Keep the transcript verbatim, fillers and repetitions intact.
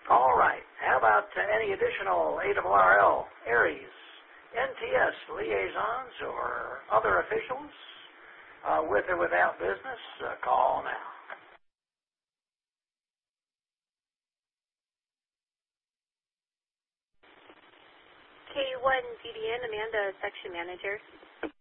All right. How about uh, any additional A R R L, Aries, N T S liaisons or other officials uh, with or without business? Uh, call now. K one D D N, Amanda, Section Manager.